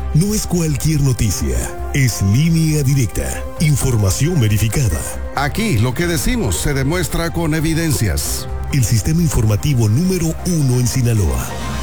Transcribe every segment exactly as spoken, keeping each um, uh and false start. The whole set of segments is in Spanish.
no es cualquier noticia, es Línea Directa, información verificada. Aquí lo que decimos se demuestra con evidencias. El sistema informativo número uno en Sinaloa.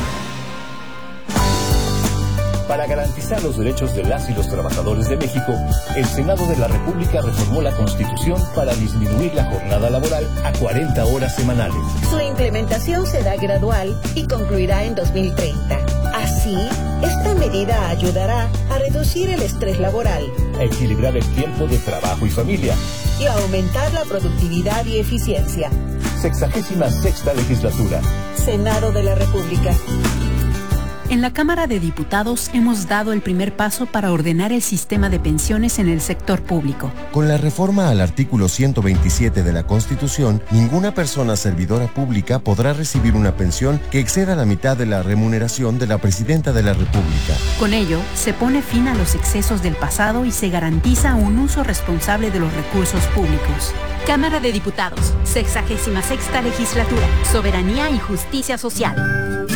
Para garantizar los derechos de las y los trabajadores de México, el Senado de la República reformó la Constitución para disminuir la jornada laboral a cuarenta horas semanales. Su implementación será gradual y concluirá en dos mil treinta. Así, esta medida ayudará a reducir el estrés laboral, a equilibrar el tiempo de trabajo y familia y a aumentar la productividad y eficiencia. Sexagésima sexta legislatura. Senado de la República. En la Cámara de Diputados hemos dado el primer paso para ordenar el sistema de pensiones en el sector público. Con la reforma al artículo ciento veintisiete de la Constitución, ninguna persona servidora pública podrá recibir una pensión que exceda la mitad de la remuneración de la Presidenta de la República. Con ello, se pone fin a los excesos del pasado y se garantiza un uso responsable de los recursos públicos. Cámara de Diputados, sexagésima sexta legislatura, soberanía y justicia social.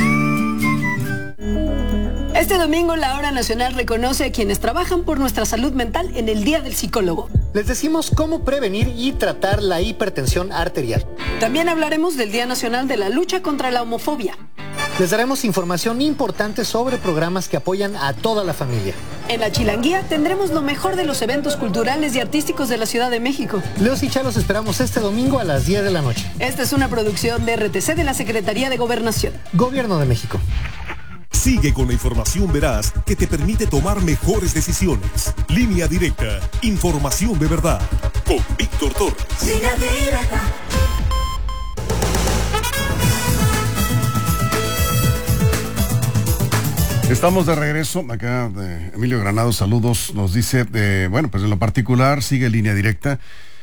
Este domingo la Hora Nacional reconoce a quienes trabajan por nuestra salud mental en el Día del Psicólogo. Les decimos cómo prevenir y tratar la hipertensión arterial. También hablaremos del Día Nacional de la Lucha contra la Homofobia. Les daremos información importante sobre programas que apoyan a toda la familia. En la Chilanguía tendremos lo mejor de los eventos culturales y artísticos de la Ciudad de México. Leos y Chalos esperamos este domingo a las diez de la noche. Esta es una producción de R T C de la Secretaría de Gobernación. Gobierno de México. Sigue con la información veraz que te permite tomar mejores decisiones. Línea Directa, información de verdad. Con Víctor Torres. Línea Directa. Estamos de regreso. Acá de Emilio Granado, saludos. Nos dice, eh, bueno, pues en lo particular sigue Línea Directa,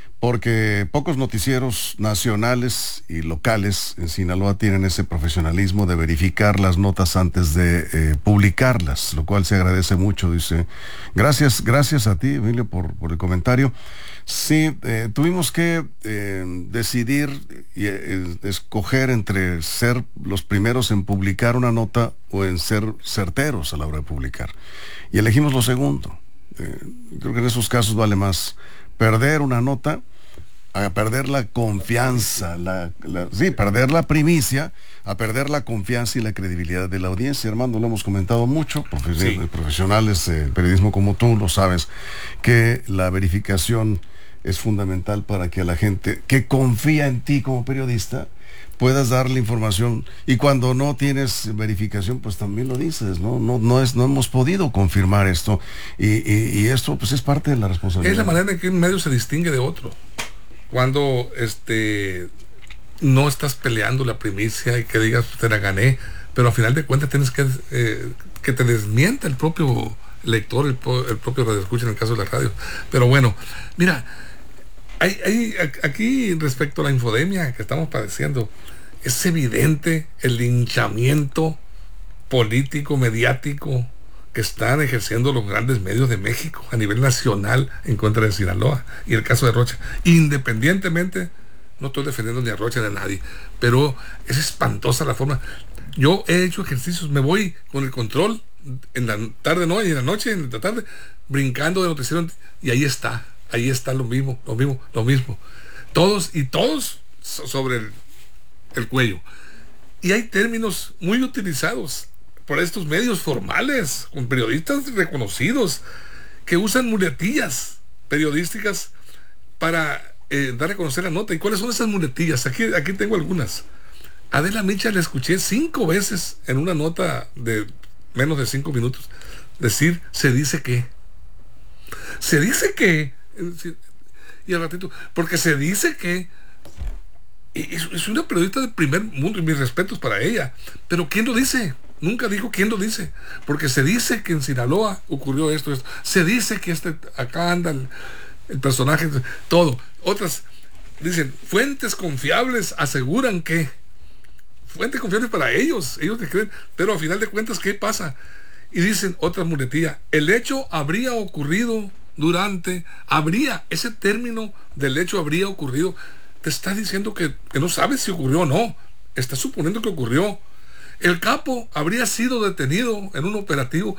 porque pocos noticieros nacionales y locales en Sinaloa tienen ese profesionalismo de verificar las notas antes de eh, publicarlas, lo cual se agradece mucho, dice. Gracias, gracias a ti, Emilio, por, por el comentario. Sí, eh, tuvimos que eh, decidir y eh, escoger entre ser los primeros en publicar una nota o en ser certeros a la hora de publicar. Y elegimos lo segundo. Eh, creo que en esos casos vale más perder una nota a perder la confianza, la, la, sí, perder la primicia, a perder la confianza y la credibilidad de la audiencia. Armando, lo hemos comentado mucho, profe- sí. profesionales del periodismo como tú lo sabes, que la verificación es fundamental para que a la gente que confía en ti como periodista puedas darle información, y cuando no tienes verificación pues también lo dices, no no no es no hemos podido confirmar esto, y, y, y esto pues es parte de la responsabilidad. Es la manera en que un medio se distingue de otro, cuando este no estás peleando la primicia y que digas te la gané, pero al final de cuentas tienes que eh, que te desmienta el propio lector, el, el propio radioescucha en el caso de la radio. Pero bueno, mira, Hay, hay, aquí respecto a la infodemia que estamos padeciendo, es evidente el linchamiento político, mediático que están ejerciendo los grandes medios de México a nivel nacional en contra de Sinaloa y el caso de Rocha. Independientemente, no estoy defendiendo ni a Rocha ni a nadie, pero es espantosa la forma. Yo he hecho ejercicios, me voy con el control en la tarde, no, y en la noche, en la tarde, brincando de noticiero, y ahí está. Ahí está lo mismo, lo mismo, lo mismo. Todos y todos sobre el, el cuello. Y hay términos muy utilizados por estos medios formales, con periodistas reconocidos, que usan muletillas periodísticas para eh, dar a conocer la nota. ¿Y cuáles son esas muletillas? Aquí, aquí tengo algunas. Adela Micha la escuché cinco veces en una nota de menos de cinco minutos decir, se dice que. Se dice que. Y al ratito, porque se dice que es, es una periodista del primer mundo y mis respetos para ella, pero ¿quién lo dice? Nunca dijo quién lo dice, porque se dice que en Sinaloa ocurrió esto, esto. Se dice que este acá anda el, el personaje, todo. Otras dicen, fuentes confiables aseguran que, fuentes confiables para ellos, ellos que creen, pero al final de cuentas, ¿qué pasa? Y dicen otra muletilla, el hecho habría ocurrido durante, habría, ese término del hecho habría ocurrido, te está diciendo que, que no sabes si ocurrió o no, está suponiendo que ocurrió. El capo habría sido detenido en un operativo,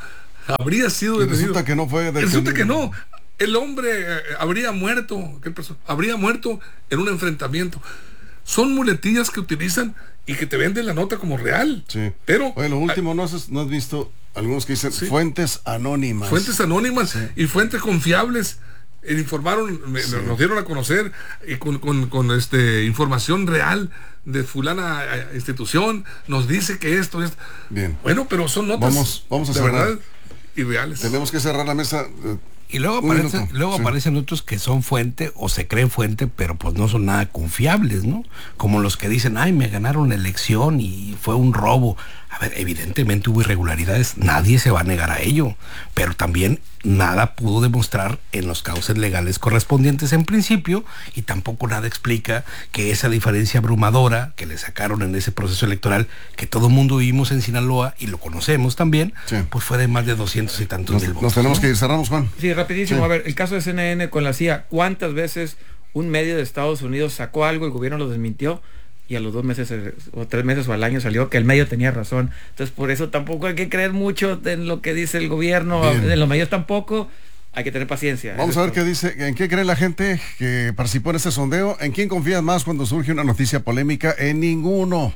habría sido y detenido. Resulta que no fue detenido. Resulta que no. El hombre eh, habría muerto, ¿qué persona? Habría muerto en un enfrentamiento. Son muletillas que utilizan y que te venden la nota como real. Sí. Pero oye, lo último, ¿no has, no has visto algunos que dicen sí. fuentes anónimas? Fuentes anónimas sí. y fuentes confiables. Eh, informaron, sí. nos dieron a conocer y con, con, con este información real de fulana institución, nos dice que esto es. Bien. Bueno, pero son notas vamos, vamos a de cerrar. verdad irreales. Tenemos que cerrar la mesa. Eh, Y luego aparecen, luego sí. aparecen otros que son fuente o se creen fuente, pero pues no son nada confiables, ¿no? Como los que dicen, ay, me ganaron la elección y fue un robo. A ver, evidentemente hubo irregularidades, nadie se va a negar a ello, pero también nada pudo demostrar en los cauces legales correspondientes en principio, y tampoco nada explica que esa diferencia abrumadora que le sacaron en ese proceso electoral, que todo el mundo vivimos en Sinaloa y lo conocemos también, sí. pues fue de más de doscientos y tantos nos, mil votos. Nos tenemos ¿no? que ir, cerramos, Juan. Sí, rapidísimo, sí. a ver, el caso de C N N con la C I A, ¿cuántas veces un medio de Estados Unidos sacó algo, el gobierno lo desmintió, y a los dos meses o tres meses o al año salió que el medio tenía razón? Entonces por eso tampoco hay que creer mucho en lo que dice el gobierno, Bien. en los medios tampoco, hay que tener paciencia. Vamos a ver qué dice, en qué cree la gente que participó en este sondeo. ¿En quién confías más cuando surge una noticia polémica? En ninguno.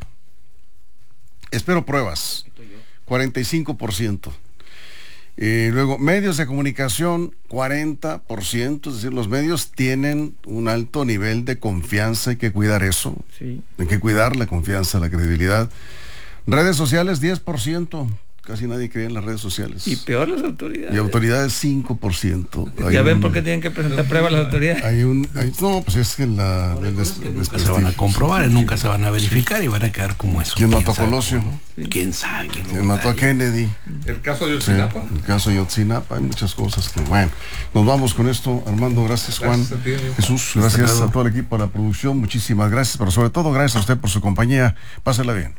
Espero pruebas. cuarenta y cinco por ciento. Y luego, medios de comunicación, cuarenta por ciento, es decir, los medios tienen un alto nivel de confianza, hay que cuidar eso, sí. hay que cuidar la confianza, la credibilidad. Redes sociales, diez por ciento, casi nadie cree en las redes sociales. Y peor las autoridades. Y autoridades, cinco por ciento. Hay ya un, ven por qué tienen que presentar pruebas las autoridades. Hay un, hay, no, pues es que la... El des, que nunca se van a comprobar, nunca se van a verificar y van a quedar como eso. ¿Quién mató a Colosio? Sí. ¿Quién sabe? ¿Quién, ¿Quién mató a Kennedy? El caso de Yotzinapa. Sí, el caso de Yotzinapa, hay muchas cosas que, bueno, nos vamos con esto. Armando, gracias, Juan. Gracias a ti, Jesús, gracias a todo el equipo de la producción, muchísimas gracias, pero sobre todo gracias a usted por su compañía. Pásela bien.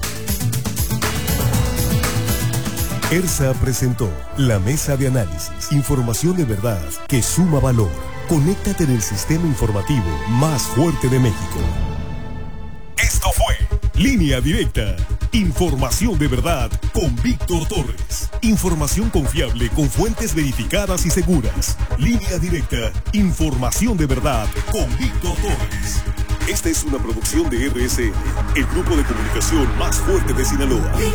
ERSA presentó la mesa de análisis, información de verdad que suma valor. Conéctate en el sistema informativo más fuerte de México. Esto fue Línea Directa, información de verdad con Víctor Torres. Información confiable con fuentes verificadas y seguras. Línea Directa, información de verdad con Víctor Torres. Esta es una producción de R S N, el grupo de comunicación más fuerte de Sinaloa.